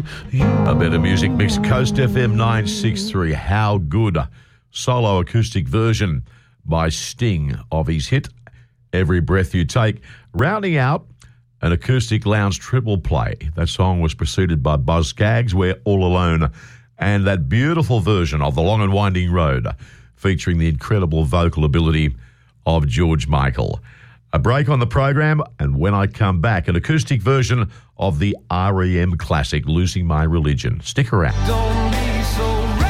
A better music mix, Coast FM 963. How Good? Solo acoustic version by Sting of his hit, Every Breath You Take. Rounding out an acoustic lounge triple play. That song was preceded by Buzz Skaggs, We're All Alone, and that beautiful version of The Long and Winding Road, featuring the incredible vocal ability of George Michael. A break on the program, and when I come back, an acoustic version of the R.E.M. classic, Losing My Religion. Stick around. Don't be so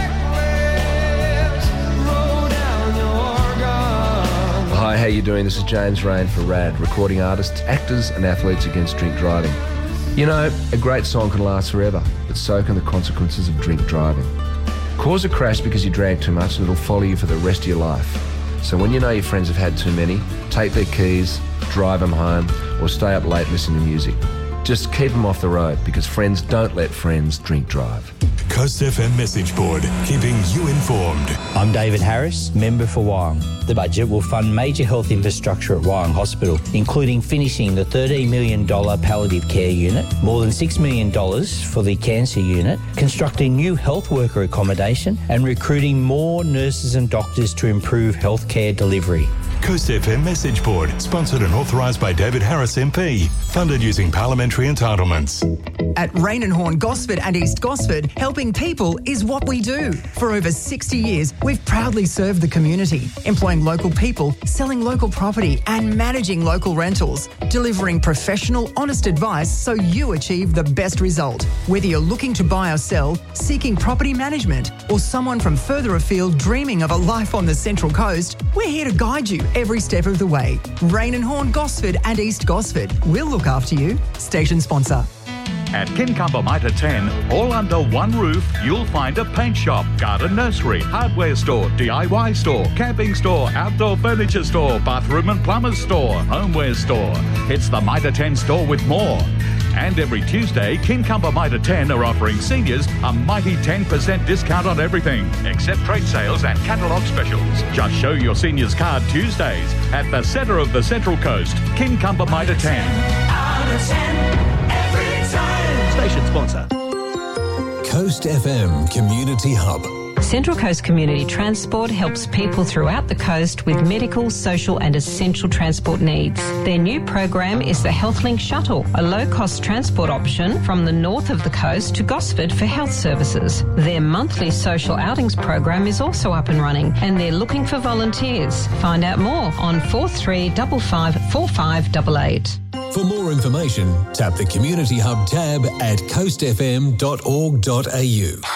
reckless, roll down your gun. Hi, how you doing? This is James Rain for RAD, recording artists, actors and athletes against drink driving. You know, a great song can last forever, but so can the consequences of drink driving. Cause a crash because you drank too much and it'll follow you for the rest of your life. So when you know your friends have had too many, take their keys, drive them home, or stay up late listening to music. Just keep them off the road, because friends don't let friends drink drive. Coast FM message board, keeping you informed. I'm David Harris, member for Wyong. The budget will fund major health infrastructure at Wyong Hospital, including finishing the $13 million palliative care unit, more than $6 million for the cancer unit, constructing new health worker accommodation, and recruiting more nurses and doctors to improve healthcare delivery. Coast FM message board, sponsored and authorised by David Harris MP, funded using parliamentary entitlements. At Rain and Horn Gosford and East Gosford, helping people is what we do. For over 60 years, we've proudly served the community, employing local people, selling local property and managing local rentals, delivering professional, honest advice so you achieve the best result. Whether you're looking to buy or sell, seeking property management, or someone from further afield dreaming of a life on the Central Coast, we're here to guide you every step of the way. Rain and Horn Gosford and East Gosford. We'll look after you. Station sponsor. At Kincumber Mitre 10, all under one roof, you'll find a paint shop, garden nursery, hardware store, DIY store, camping store, outdoor furniture store, bathroom and plumber's store, homeware store. It's the Mitre 10 store with more. And every Tuesday, Kincumber Mitre 10 are offering seniors a mighty 10% discount on everything, except trade sales and catalogue specials. Just show your seniors card Tuesdays at the centre of the Central Coast, Kincumber Mitre 10. Out of 10, every time. Station sponsor. Coast FM Community Hub. Central Coast Community Transport helps people throughout the coast with medical, social and essential transport needs. Their new program is the HealthLink Shuttle, a low-cost transport option from the north of the coast to Gosford for health services. Their monthly social outings program is also up and running, and they're looking for volunteers. Find out more on 4355 4588. For more information, tap the Community Hub tab at coastfm.org.au.